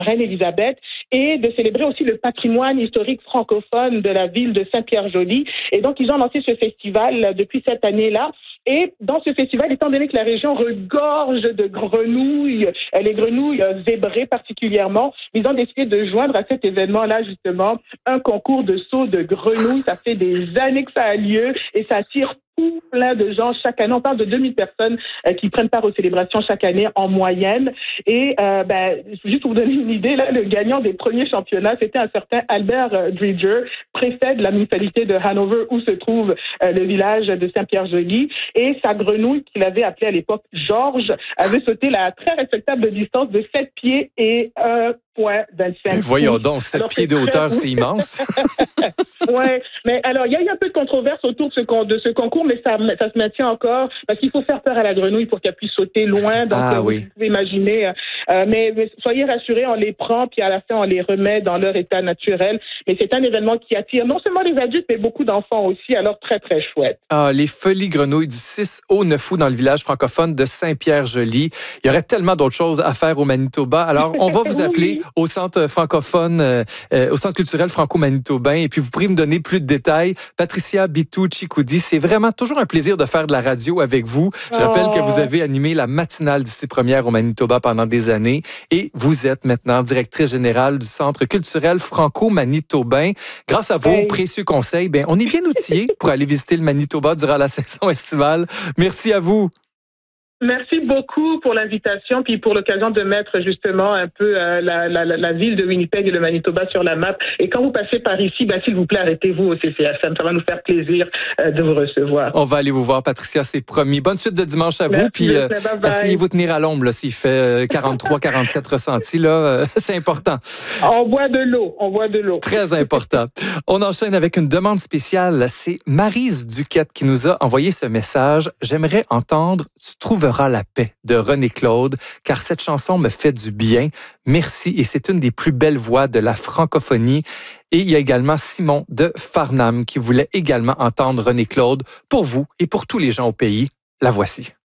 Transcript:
reine Élisabeth et de célébrer aussi le patrimoine historique francophone de la ville de Saint-Pierre-Joli. Et donc, ils ont lancé ce festival depuis cette année-là. Et dans ce festival, étant donné que la région regorge de grenouilles, les grenouilles zébrées particulièrement, ils ont décidé de joindre à cet événement-là, justement, un concours de saut de grenouilles. Ça fait des années que ça a lieu et ça attire plein de gens chaque année. On parle de 2000 personnes qui prennent part aux célébrations chaque année en moyenne. Et juste pour vous donner une idée, là, le gagnant des premiers championnats, c'était un certain Albert Dridger, préfet de la municipalité de Hanover, où se trouve le village de Saint-Pierre-Joli. Et sa grenouille, qu'il avait appelée à l'époque Georges, avait sauté la très respectable distance de 7 pieds et 1,25. Voyons donc, 7 pieds de hauteur, c'est immense. Oui, mais alors, il y a eu un peu de controverse autour de ce concours, mais ça se maintient encore, parce qu'il faut faire peur à la grenouille pour qu'elle puisse sauter loin. Donc, vous pouvez imaginer. Mais soyez rassurés, on les prend, puis à la fin, on les remet dans leur état naturel. Mais c'est un événement qui attire non seulement les adultes, mais beaucoup d'enfants aussi. Alors, très, très chouette. Ah, les Folies Grenouilles du 6 au 9 août dans le village francophone de Saint-Pierre-Joli. Il y aurait tellement d'autres choses à faire au Manitoba. Alors, on va vous appeler au centre francophone, au centre culturel franco-manitobain, et puis vous pourrez me donner plus de détails. Patricia Bitou-Chicoudi, c'est vraiment toujours un plaisir de faire de la radio avec vous. Je rappelle que vous avez animé la matinale d'ici première au Manitoba pendant des années et vous êtes maintenant directrice générale du Centre culturel franco-manitobain. Grâce à vos précieux conseils, on est bien outillés pour aller visiter le Manitoba durant la saison estivale. Merci à vous. Merci beaucoup pour l'invitation, puis pour l'occasion de mettre justement un peu la ville de Winnipeg et le Manitoba sur la map. Et quand vous passez par ici, s'il vous plaît, arrêtez-vous au CCFM. Ça va nous faire plaisir de vous recevoir. On va aller vous voir, Patricia, c'est promis. Bonne suite de dimanche à vous, puis essayez vous tenir à l'ombre là, s'il fait 43-47 ressentis. Là, c'est important. On boit de l'eau. Très important. On enchaîne avec une demande spéciale. C'est Maryse Duquette qui nous a envoyé ce message. J'aimerais entendre « Tu trouveras la paix » de René Claude, car cette chanson me fait du bien. Merci, et c'est une des plus belles voix de la francophonie. Et il y a également Simon de Farnham qui voulait également entendre René Claude. Pour vous et pour tous les gens au pays, la voici.